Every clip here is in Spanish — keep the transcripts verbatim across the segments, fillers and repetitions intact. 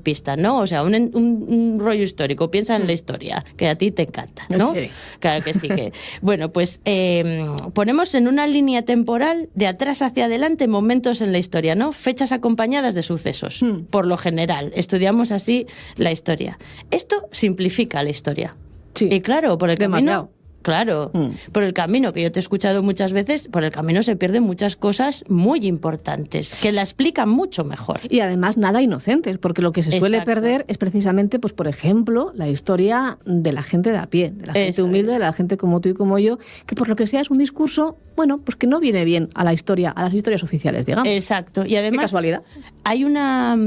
pista, ¿no? O sea, un, un, un rollo histórico, piensa en la historia, que a ti te encanta, ¿no? Sí. Claro que sí. Que... Bueno, pues eh, ponemos en una línea temporal de atrás hacia adelante momentos en la historia, ¿no? Fechas acompañadas de sucesos, mm. por lo general. Estudiamos así la historia. Esto simplifica la historia. Sí. Y claro, por el Demasiado. camino... Claro, mm. por el camino, que yo te he escuchado muchas veces, por el camino se pierden muchas cosas muy importantes, que la explican mucho mejor. Y además nada inocentes, porque lo que se suele Exacto. perder es precisamente, pues por ejemplo, la historia de la gente de a pie, de la gente Eso humilde, es. de la gente como tú y como yo, que por lo que sea es un discurso, bueno, pues que no viene bien a la historia, a las historias oficiales, digamos. Exacto. Y además, qué casualidad. Hay una,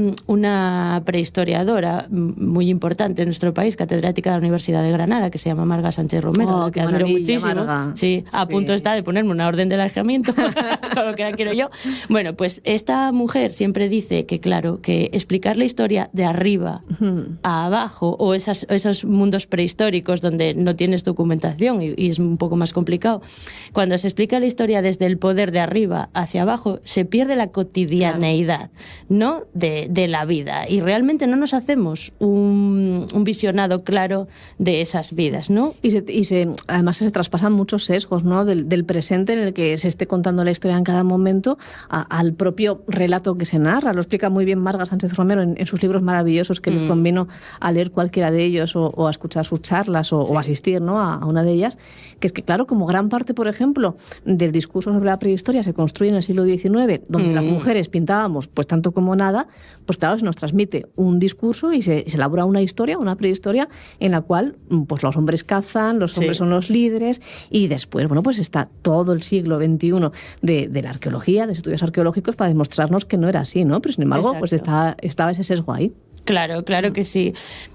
una prehistoriadora muy importante en nuestro país, catedrática de la Universidad de Granada, que se llama Marga Sánchez Romero, oh, que admiro muchísimo. Marga. Sí, a sí. punto está de ponerme una orden de alejamiento, con lo que la quiero yo. Bueno, pues esta mujer siempre dice que, claro, que explicar la historia de arriba uh-huh. a abajo, o esas, esos mundos prehistóricos donde no tienes documentación y, y es un poco más complicado, cuando se explica la historia desde el poder de arriba hacia abajo, se pierde la cotidianeidad, ¿no? de, de la vida, y realmente no nos hacemos un, un visionado claro de esas vidas, ¿no? Y, se, y se, además se traspasan muchos sesgos, ¿no? Del, del presente en el que se esté contando la historia en cada momento a, al propio relato que se narra. Lo explica muy bien Marga Sánchez Romero en, en sus libros maravillosos, que mm. les convino a leer cualquiera de ellos o, o a escuchar sus charlas o, sí. o asistir, ¿no? a, a una de ellas, que es que, claro, como gran parte, por ejemplo, del discurso sobre la prehistoria se construye en el siglo diecinueve, donde mm. las mujeres pintábamos pues tanto como nada, pues claro, se nos transmite un discurso y se, se elabora una historia, una prehistoria, en la cual pues los hombres cazan, los hombres sí. son los líderes, y después, bueno, pues está todo el siglo veintiuno de, de la arqueología, de estudios arqueológicos, para demostrarnos que no era así, ¿no? Pero sin embargo, Exacto. pues está, estaba ese sesgo ahí. Claro, claro que sí.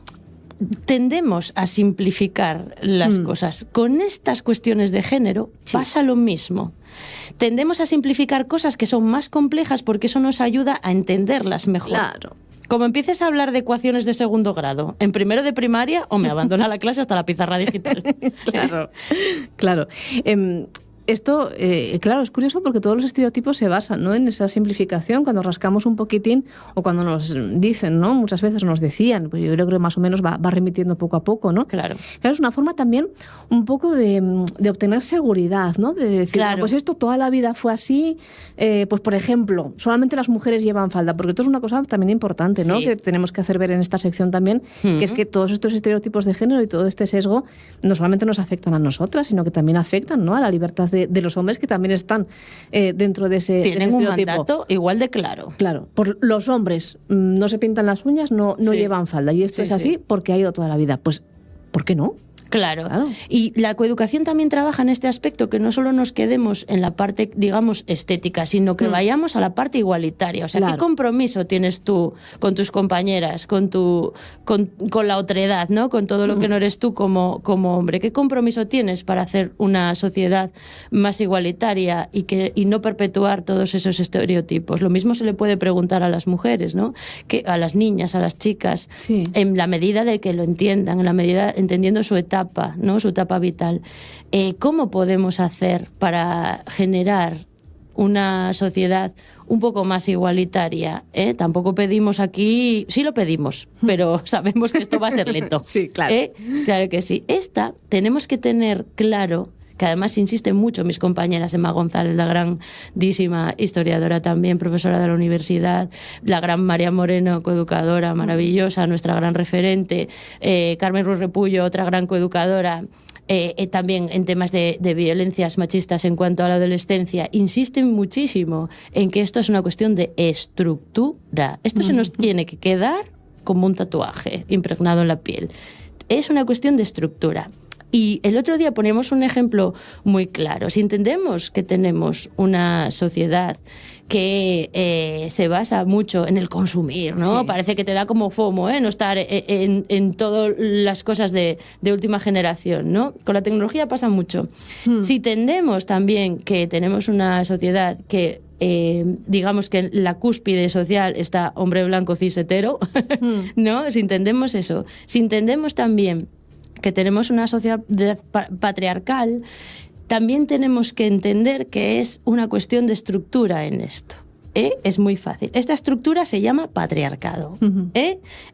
Tendemos a simplificar las mm. cosas. Con estas cuestiones de género sí. pasa lo mismo. Tendemos a simplificar cosas que son más complejas porque eso nos ayuda a entenderlas mejor. Claro. Como empieces a hablar de ecuaciones de segundo grado, en primero de primaria, o me abandona la clase hasta la pizarra digital. Claro, claro. Eh, Esto, eh, claro, es curioso porque todos los estereotipos se basan, ¿no?, en esa simplificación. Cuando rascamos un poquitín o cuando nos dicen, ¿no?, muchas veces nos decían, pues yo creo que más o menos va, va remitiendo poco a poco, ¿no? Claro. Claro, es una forma también un poco de, de obtener seguridad, ¿no? De decir, claro. no, pues esto toda la vida fue así, eh, pues por ejemplo, solamente las mujeres llevan falda, porque esto es una cosa también importante, ¿no?, sí. que tenemos que hacer ver en esta sección también, uh-huh. que es que todos estos estereotipos de género y todo este sesgo no solamente nos afectan a nosotras, sino que también afectan, ¿no?, a la libertad de De, de los hombres, que también están eh, dentro de ese, Tienen de ese un estereotipo. mandato igual de claro. Claro, por los hombres mmm, no se pintan las uñas, no, no sí. llevan falda, y esto sí, es así sí. porque ha ido toda la vida. Pues, ¿por qué no? Claro. claro. Y la coeducación también trabaja en este aspecto, que no solo nos quedemos en la parte, digamos, estética, sino que mm. vayamos a la parte igualitaria. O sea, claro. ¿qué compromiso tienes tú con tus compañeras, con tu con, con la otredad, ¿no?, con todo lo mm. que no eres tú como, como hombre? ¿Qué compromiso tienes para hacer una sociedad más igualitaria y, que, y no perpetuar todos esos estereotipos? Lo mismo se le puede preguntar a las mujeres, ¿no?, que a las niñas, a las chicas, sí. en la medida de que lo entiendan, en la medida entendiendo su etapa, ¿no?, su etapa vital. Eh, ¿Cómo podemos hacer para generar una sociedad un poco más igualitaria? ¿Eh? Tampoco pedimos aquí, sí lo pedimos, pero sabemos que esto va a ser lento. Sí, claro. ¿Eh? Claro que sí. Esta tenemos que tener claro, que además insisten mucho mis compañeras, Emma González, la grandísima historiadora también, profesora de la universidad, la gran María Moreno, coeducadora maravillosa, nuestra gran referente, eh, Carmen Ruiz Repullo, otra gran coeducadora, eh, eh, también en temas de, de violencias machistas en cuanto a la adolescencia, insisten muchísimo en que esto es una cuestión de estructura. Esto se nos tiene que quedar como un tatuaje impregnado en la piel. Es una cuestión de estructura. Y el otro día poníamos un ejemplo muy claro. Si entendemos que tenemos una sociedad que eh, se basa mucho en el consumir, ¿no? Sí. Parece que te da como FOMO, ¿eh?, no estar en, en, en todas las cosas de, de última generación, ¿no? Con la tecnología pasa mucho. Hmm. Si entendemos también que tenemos una sociedad que Eh, digamos que en la cúspide social está hombre blanco cis hetero, hmm. ¿no? Si entendemos eso, si entendemos también que tenemos una sociedad patriarcal, también tenemos que entender que es una cuestión de estructura en esto. ¿Eh? Es muy fácil. Esta estructura se llama patriarcado. Uh-huh. ¿Eh?